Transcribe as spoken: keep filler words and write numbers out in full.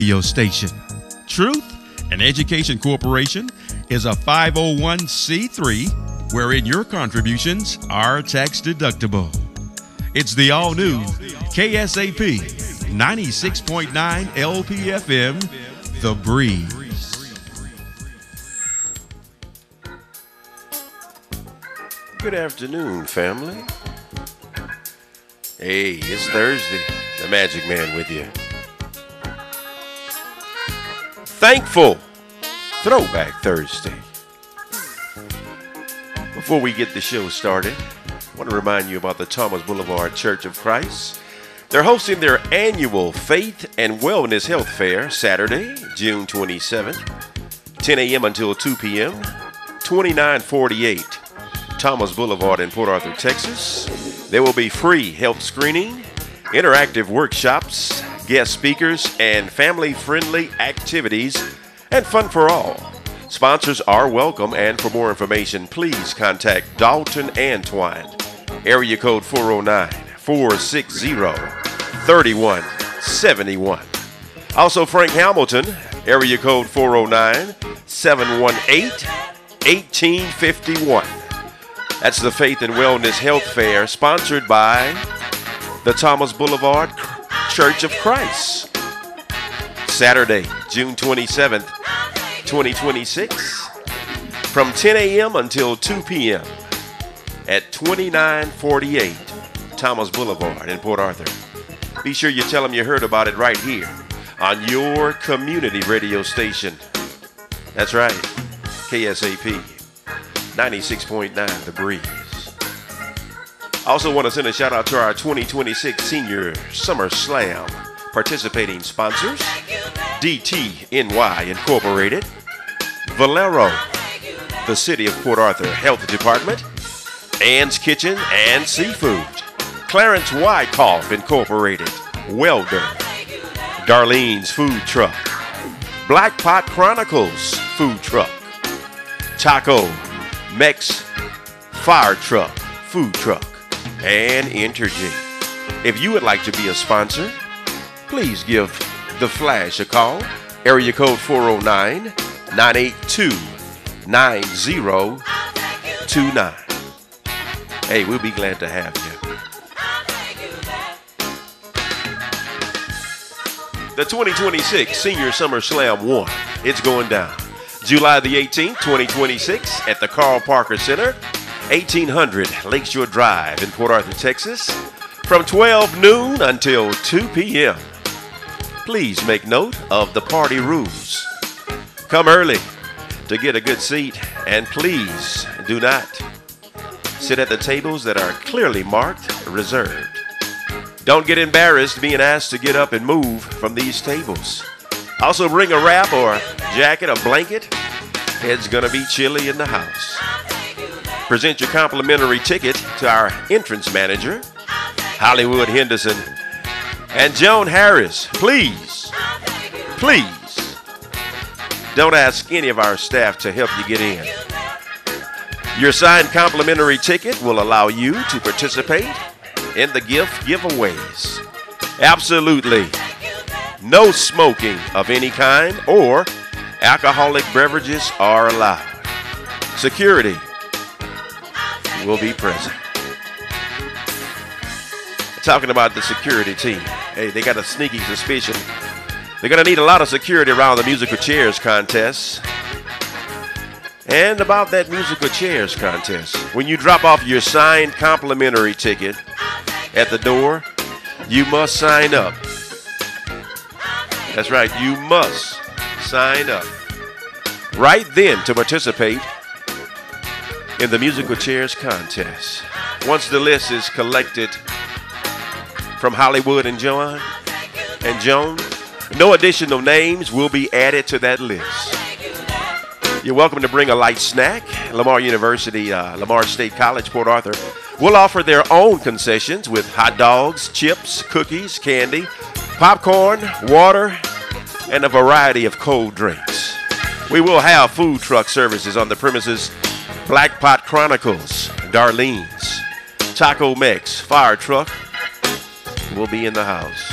radio station. Truth and Education Corporation is a five oh one c three wherein your contributions are tax deductible. It's the all-new K S A P ninety-six point nine L P F M, The Breeze. Good afternoon, family. Hey, it's Thursday. The Magic Man with you. Thankful Throwback Thursday. Before we get the show started, I want to remind you about the Thomas Boulevard Church of Christ. They're hosting their annual Faith and Wellness Health Fair Saturday, June twenty-seventh, ten a.m. until two p.m., twenty-nine forty-eight Thomas Boulevard in Port Arthur, Texas. There will be free health screening, interactive workshops, guest speakers, and family-friendly activities, and fun for all. Sponsors are welcome, and for more information, please contact Dalton Antwine, area code four oh nine, four six zero, three one seven one. Also Frank Hamilton, area code four oh nine, seven one eight, one eight five one. That's the Faith and Wellness Health Fair, sponsored by the Thomas Boulevard Church of Christ. Saturday, June twenty-seventh, twenty twenty-six, from ten a.m. until two p.m. at twenty-nine forty-eight Thomas Boulevard in Port Arthur. Be sure you tell them you heard about it right here on your community radio station. That's right, K S A P ninety-six point nine, The Breeze. Also want to send a shout out to our twenty twenty-six Senior Summer Slam participating sponsors: D T N Y Incorporated, Valero, the City of Port Arthur Health Department, Ann's Kitchen and Seafood, Clarence Wyckoff Incorporated, Welder, Darlene's Food Truck, Black Pot Chronicles Food Truck, Taco Mex Fire Truck Food Truck, and Entergy. If you would like to be a sponsor, please give The Flash a call, area code four oh nine, nine eight two, nine oh two nine. Hey, we'll be glad to have you. The twenty twenty-six Senior Summer Slam one, it's going down July the eighteenth, twenty twenty-six at the Carl Parker Center, eighteen hundred Lakeshore Drive in Port Arthur, Texas, from twelve noon until two p.m. Please make note of the party rules. Come early to get a good seat, and please do not sit at the tables that are clearly marked reserved. Don't get embarrassed being asked to get up and move from these tables. Also bring a wrap or jacket, a blanket. It's gonna be chilly in the house. Present your complimentary ticket to our entrance manager, Hollywood Henderson, and Joan Harris. Please, please, don't ask any of our staff to help you get in. Your signed complimentary ticket will allow you to participate in the gift giveaways. Absolutely no smoking of any kind or alcoholic beverages are allowed. Security will be present. Talking about the security team, hey, they got a sneaky suspicion they're going to need a lot of security around the musical chairs contest. And about that musical chairs contest, when you drop off your signed complimentary ticket at the door, you must sign up. That's right, you must sign up right then to participate in the musical chairs contest. Once the list is collected from Hollywood and Joan and Joan, no additional names will be added to that list. You're welcome to bring a light snack. Lamar University, uh, Lamar State College, Port Arthur will offer their own concessions with hot dogs, chips, cookies, candy, popcorn, water, and a variety of cold drinks. We will have food truck services on the premises. Black Pot Chronicles, Darlene's, Taco Mex Fire Truck will be in the house.